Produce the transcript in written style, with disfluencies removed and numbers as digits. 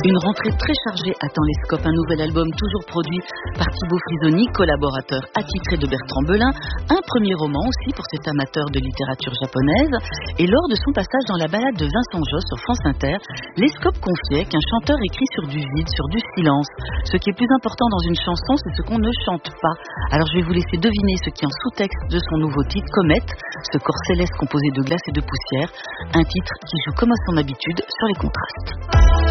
Une rentrée très chargée attend les Scopes, un nouvel album toujours produit par Thibaut Frisoni, collaborateur attitré de Bertrand Belin, un premier roman aussi pour cet amateur de littérature japonaise. Et lors de son passage dans la balade de Vincent Josse sur France Inter, les Scopes confiaient qu'un chanteur écrit sur du vide, sur du silence. Ce qui est plus important dans une chanson, c'est ce qu'on ne chante pas. Alors je vais vous laisser deviner ce qui est en sous-texte de son nouveau titre, Comète, ce corps céleste composé de glace et de poussière, un titre qui joue comme à son habitude sur les contrastes.